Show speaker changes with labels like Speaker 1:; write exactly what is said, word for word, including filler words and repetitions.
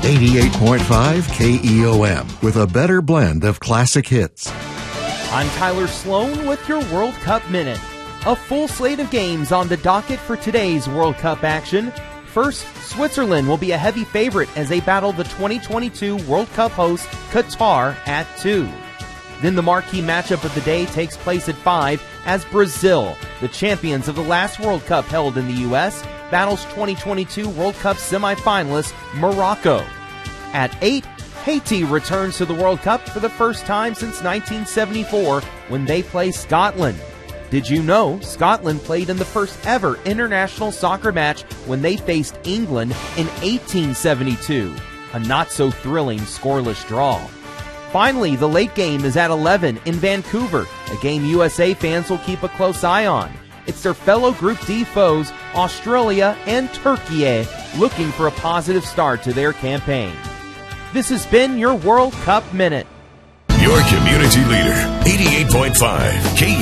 Speaker 1: eighty-eight point five K E O M with a better blend of classic hits.
Speaker 2: I'm Tyler Sloan with your World Cup Minute. A full slate of games on the docket for today's World Cup action. First, Switzerland will be a heavy favorite as they battle the twenty twenty-two World Cup host Qatar at two. Then the marquee matchup of the day takes place at five as Brazil, the champions of the last World Cup held in the U S, battles twenty twenty-two World Cup semifinalist Morocco. At eight, Haiti returns to the World Cup for the first time since nineteen seventy-four when they play Scotland. Did you know Scotland played in the first ever international soccer match when they faced England in eighteen seventy-two? A not-so-thrilling scoreless draw. Finally, the late game is at eleven in Vancouver, a game U S A fans will keep a close eye on. It's their fellow Group D foes, Australia and Turkey, looking for a positive start to their campaign. This has been your World Cup Minute.
Speaker 3: Your community leader, eighty-eight point five K